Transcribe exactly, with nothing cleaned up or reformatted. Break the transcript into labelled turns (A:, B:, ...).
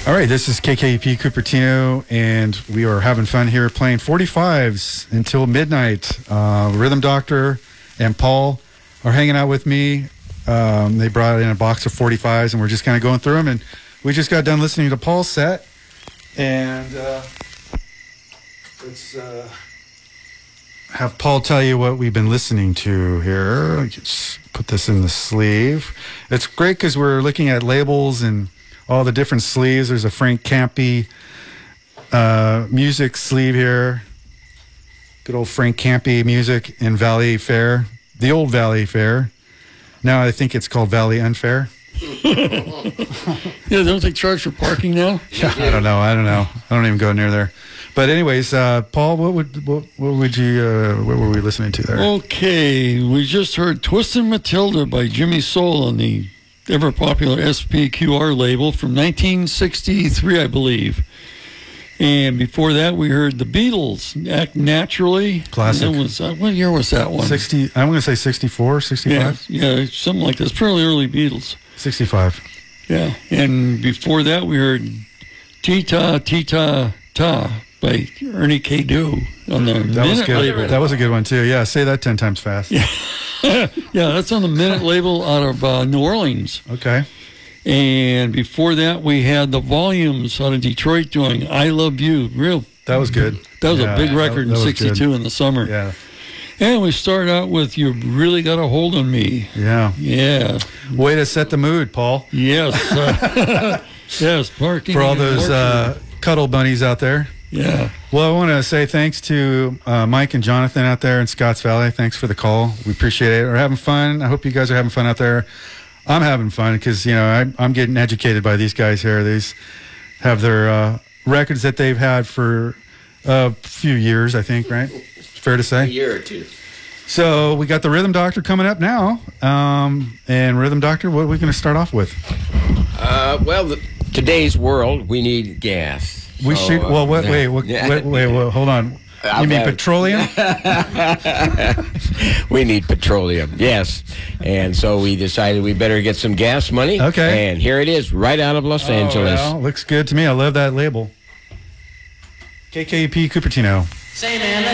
A: All right, this is K K E P Cupertino, and we are having fun here playing forty-fives until midnight. Uh, Rhythm Doctor and Paul are hanging out with me. Um, they brought in a box of forty-fives, and we're just kind of going through them. And we just got done listening to Paul's set, and uh, let's uh, have Paul tell you what we've been listening to here. Let's put this in the sleeve. It's great because we're looking at labels and all the different sleeves. There's a Frank Campy uh, music sleeve here. Good old Frank Campy music in Valley Fair, the old Valley Fair. Now I think it's called Valley Unfair.
B: Yeah, don't they charge for parking now?
A: Yeah, I don't know. I don't know. I don't even go near there. But anyways, uh, Paul, what would what, what would you uh, what were we listening to there?
B: Okay, we just heard Twisted Matilda by Jimmy Soul on the ever popular S P Q R label from nineteen sixty-three, I believe. And before that, we heard the Beatles, Act Naturally.
A: Classic.
B: That was, uh, what year was that one?
A: sixty. I'm going to say sixty-four, sixty-five.
B: Yeah, yeah, something like this. Fairly early Beatles.
A: sixty-five.
B: Yeah, and before that, we heard Tita Tita Ta by Ernie K. Do on the
A: That was
B: Minute
A: good.
B: label.
A: That was a good one too. Yeah, say that ten times fast.
B: Yeah. Yeah, that's on the Minute label out of uh, New Orleans.
A: Okay.
B: And before that, we had the Volumes out of Detroit doing I Love You. Real.
A: That was good.
B: That was
A: Yeah,
B: a big
A: that-
B: record
A: that was
B: in sixty-two
A: good.
B: in the summer.
A: Yeah.
B: And we start out with You Really Got a Hold on Me.
A: Yeah.
B: Yeah.
A: Way to set the mood, Paul.
B: Yes. Uh, yes, parking.
A: For all
B: and
A: those
B: parking.
A: uh, cuddle bunnies out there.
B: Yeah.
A: Well, I want to say thanks to uh, Mike and Jonathan out there in Scotts Valley. Thanks for the call. We appreciate it. We're having fun. I hope you guys are having fun out there. I'm having fun because, you know, I, I'm getting educated by these guys here. These have their uh, records that they've had for a few years, I think, right? Fair to say?
C: A year or two.
A: So we got the Rhythm Doctor coming up now. Um, and Rhythm Doctor, what are we going to start off with?
C: Uh, well, the, today's world, we need gas.
A: We
C: So,
A: should. Well, wait,
C: uh,
A: wait, wait, wait, wait, wait, hold on.
C: I'll
A: You mean
C: have-
A: petroleum?
C: we need petroleum, yes. And so we decided we better get some gas money.
A: Okay.
C: And here it is, right out of Los Angeles.
A: Oh, well, looks good to me. I love that label. K K E P Cupertino.
D: Say, man,